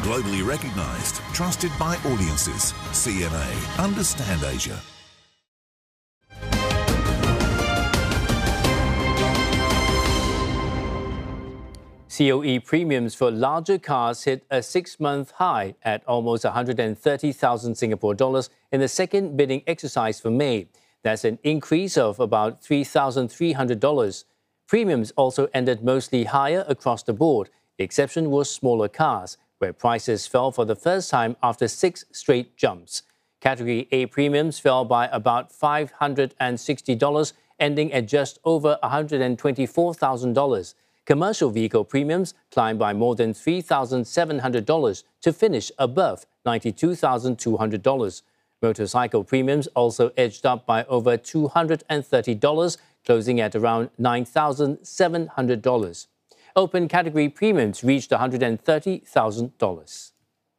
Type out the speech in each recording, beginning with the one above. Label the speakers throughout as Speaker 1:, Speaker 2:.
Speaker 1: Globally recognised, trusted by audiences. CMA. Understand Asia.
Speaker 2: COE premiums for larger cars hit a 6-month high at almost 130,000 Singapore dollars in the second bidding exercise for May. That's an increase of about $3,300. Premiums also ended mostly higher across the board. The exception was smaller cars, where prices fell for the first time after 6 straight jumps. Category A premiums fell by about $560, ending at just over $124,000. Commercial vehicle premiums climbed by more than $3,700 to finish above $92,200. Motorcycle premiums also edged up by over $230, closing at around $9,700. Open category premiums reached $130,000.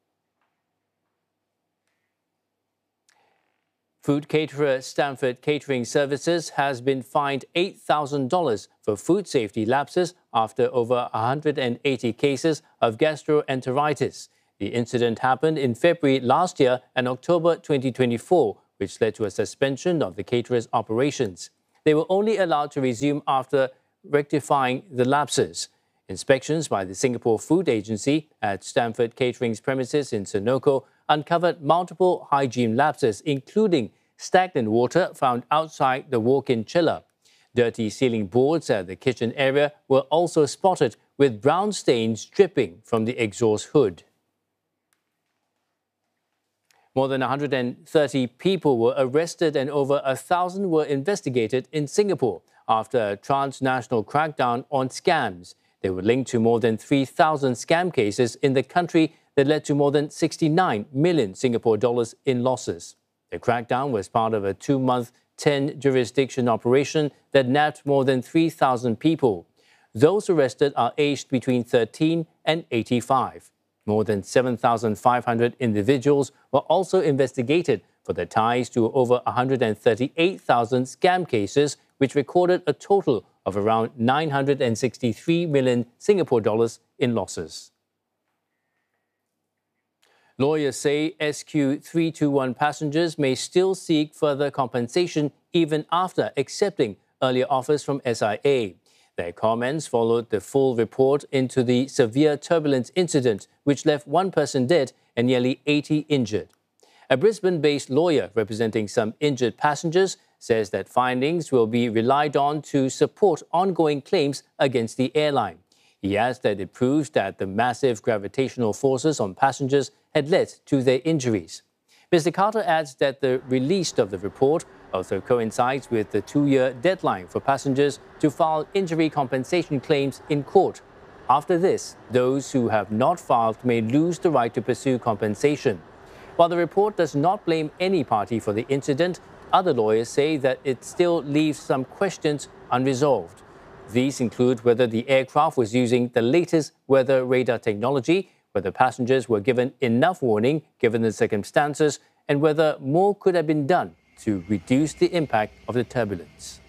Speaker 2: Food caterer Stanford Catering Services has been fined $8,000 for food safety lapses after over 180 cases of gastroenteritis. The incident happened in February last year and October 2024, which led to a suspension of the caterer's operations. They were only allowed to resume after rectifying the lapses. Inspections by the Singapore Food Agency at Stanford Catering's premises in Senoko uncovered multiple hygiene lapses, including stagnant water found outside the walk-in chiller. Dirty ceiling boards at the kitchen area were also spotted, with brown stains dripping from the exhaust hood. More than 130 people were arrested and over 1,000 were investigated in Singapore after a transnational crackdown on scams. They were linked to more than 3,000 scam cases in the country that led to more than 69 million Singapore dollars in losses. The crackdown was part of a 2-month, 10-jurisdiction operation that nabbed more than 3,000 people. Those arrested are aged between 13 and 85. More than 7,500 individuals were also investigated for their ties to over 138,000 scam cases, which recorded a total of around 963 million Singapore dollars in losses. Lawyers say SQ321 passengers may still seek further compensation even after accepting earlier offers from SIA. Their comments followed the full report into the severe turbulence incident, which left 1 person dead and nearly 80 injured. A Brisbane-based lawyer representing some injured passengers says that findings will be relied on to support ongoing claims against the airline. He adds that it proves that the massive gravitational forces on passengers had led to their injuries. Mr. Carter adds that the release of the report also coincides with the 2-year deadline for passengers to file injury compensation claims in court. After this, those who have not filed may lose the right to pursue compensation. While the report does not blame any party for the incident, other lawyers say that it still leaves some questions unresolved. These include whether the aircraft was using the latest weather radar technology, whether passengers were given enough warning given the circumstances, and whether more could have been done to reduce the impact of the turbulence.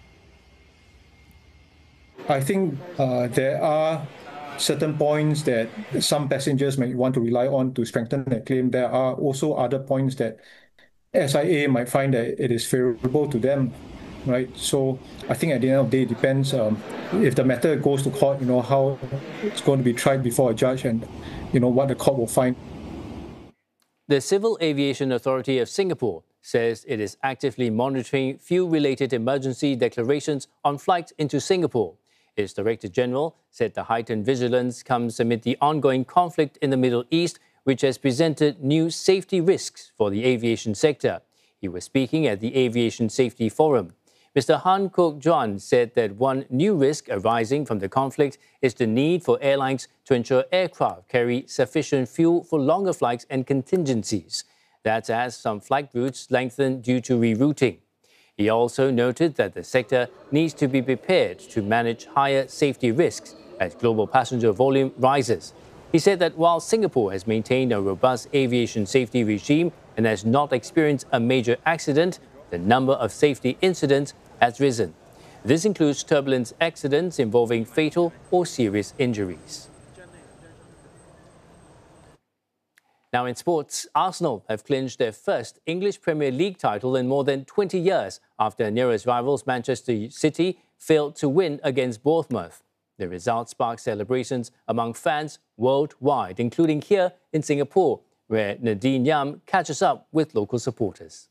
Speaker 3: I think there are certain points that some passengers may want to rely on to strengthen their claim. There are also other points that SIA might find that it is favorable to them, right? So I think at the end of the day, it depends if the matter goes to court, how it's going to be tried before a judge and, what the court will find.
Speaker 2: The Civil Aviation Authority of Singapore says it is actively monitoring fuel-related emergency declarations on flights into Singapore. Its Director General said the heightened vigilance comes amid the ongoing conflict in the Middle East, which has presented new safety risks for the aviation sector. He was speaking at the Aviation Safety Forum. Mr. Han Kok Juan said that one new risk arising from the conflict is the need for airlines to ensure aircraft carry sufficient fuel for longer flights and contingencies. That's as some flight routes lengthen due to rerouting. He also noted that the sector needs to be prepared to manage higher safety risks as global passenger volume rises. He said that while Singapore has maintained a robust aviation safety regime and has not experienced a major accident, the number of safety incidents has risen. This includes turbulence accidents involving fatal or serious injuries. Now in sports, Arsenal have clinched their first English Premier League title in more than 20 years after nearest rivals Manchester City failed to win against Bournemouth. The result sparked celebrations among fans worldwide, including here in Singapore, where Nadine Yam catches up with local supporters.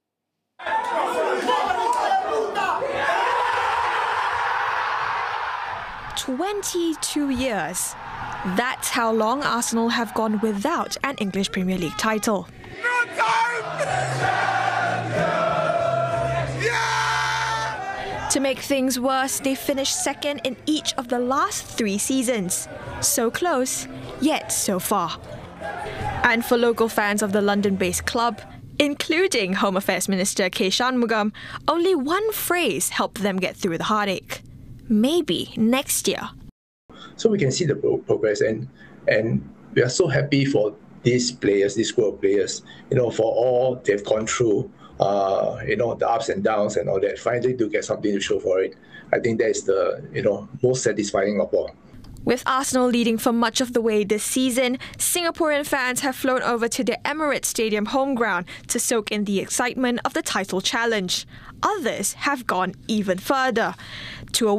Speaker 4: 22 years. That's how long Arsenal have gone without an English Premier League title. To make things worse, they finished second in each of the last 3 seasons. So close, yet so far. And for local fans of the London-based club, including Home Affairs Minister K. Shanmugam, only one phrase helped them get through the heartache. Maybe next year.
Speaker 5: So we can see the progress, and we are so happy for these players, this group of players, for all they've gone through, the ups and downs and all that. Finally to get something to show for it. I think that is the, most satisfying of all.
Speaker 4: With Arsenal leading for much of the way this season, Singaporean fans have flown over to their Emirates Stadium home ground to soak in the excitement of the title challenge. Others have gone even further to a